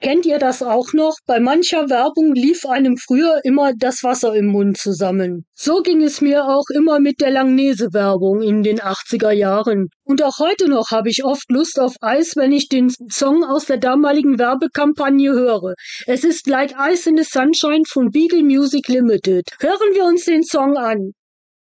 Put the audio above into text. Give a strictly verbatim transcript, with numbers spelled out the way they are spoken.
Kennt ihr das auch noch? Bei mancher Werbung lief einem früher immer das Wasser im Mund zusammen. So ging es mir auch immer mit der Langnese-Werbung in den achtziger Jahren. Und auch heute noch habe ich oft Lust auf Eis, wenn ich den Song aus der damaligen Werbekampagne höre. Es ist Like Ice in the Sunshine von Beagle Music Limited. Hören wir uns den Song an.